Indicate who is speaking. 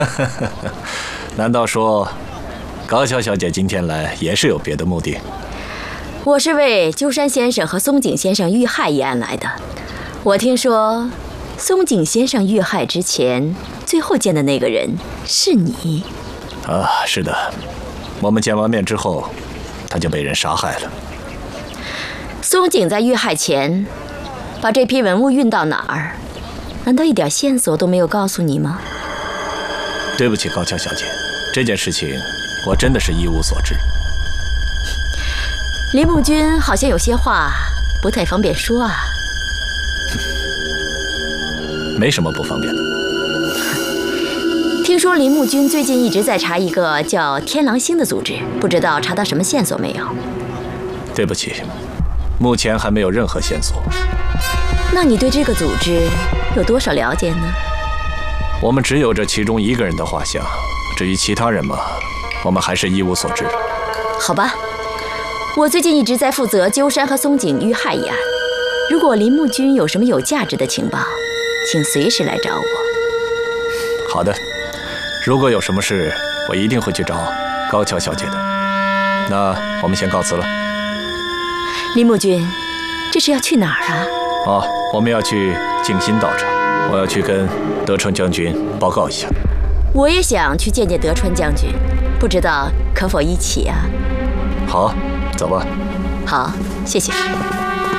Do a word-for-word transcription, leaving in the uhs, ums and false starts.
Speaker 1: 难道说高桥小姐今天来也是有别的目的？
Speaker 2: 我是为鸠山先生和松井先生遇害一案来的。我听说，松井先生遇害之前，最后见的那个人是你。
Speaker 1: 啊，是的，我们见完面之后，他就被人杀害了。
Speaker 2: 松井在遇害前，把这批文物运到哪儿？难道一点线索都没有告诉你吗？
Speaker 1: 对不起，高桥小姐，这件事情我真的是一无所知。
Speaker 2: 林木君好像有些话不太方便说啊。
Speaker 1: 没什么不方便的。
Speaker 2: 听说林木君最近一直在查一个叫天狼星的组织，不知道查到什么线索没有？
Speaker 1: 对不起，目前还没有任何线索。
Speaker 2: 那你对这个组织有多少了解呢？
Speaker 1: 我们只有这其中一个人的画像，至于其他人嘛，我们还是一无所知。
Speaker 2: 好吧，我最近一直在负责鸠山和松井遇害一案。如果林木君有什么有价值的情报，请随时来找我。
Speaker 1: 好的，如果有什么事，我一定会去找高桥小姐的。那我们先告辞了。
Speaker 2: 林木君，这是要去哪儿啊？
Speaker 1: 哦，我们要去静心道场，我要去跟德川将军报告一下。
Speaker 2: 我也想去见见德川将军，不知道可否一起啊？
Speaker 1: 好，走吧。
Speaker 2: 好，谢谢。